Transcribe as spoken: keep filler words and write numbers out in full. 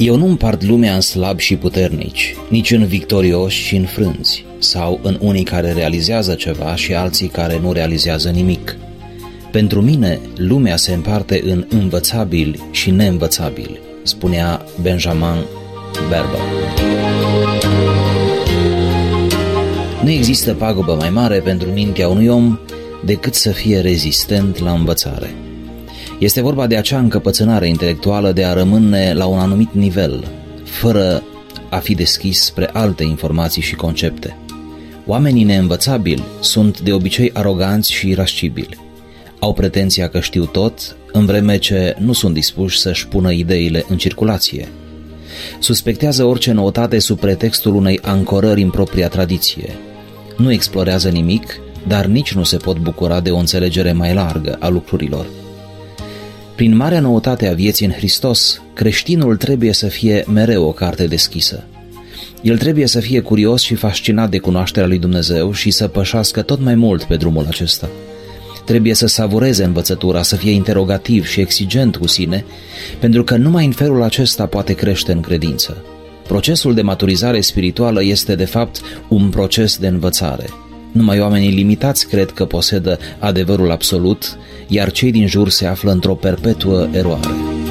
Eu nu împart lumea în slabi și puternici, nici în victorioși și înfrânți, sau în unii care realizează ceva și alții care nu realizează nimic. Pentru mine, lumea se împarte în învățabili și neînvățabili, spunea Benjamin Berber. Nu există pagubă mai mare pentru mintea unui om decât să fie rezistent la învățare. Este vorba de acea încăpățânare intelectuală de a rămâne la un anumit nivel, fără a fi deschis spre alte informații și concepte. Oamenii neînvățabili sunt de obicei aroganți și irascibili. Au pretenția că știu tot, în vreme ce nu sunt dispuși să-și pună ideile în circulație. Suspectează orice noutate sub pretextul unei ancorări în propria tradiție. Nu explorează nimic, dar nici nu se pot bucura de o înțelegere mai largă a lucrurilor. Prin marea noutate a vieții în Hristos, creștinul trebuie să fie mereu o carte deschisă. El trebuie să fie curios și fascinat de cunoașterea lui Dumnezeu și să pășească tot mai mult pe drumul acesta. Trebuie să savureze învățătura, să fie interogativ și exigent cu sine, pentru că numai în felul acesta poate crește în credință. Procesul de maturizare spirituală este, de fapt, un proces de învățare. Numai oamenii limitați cred că posedă adevărul absolut, iar cei din jur se află într-o perpetuă eroare.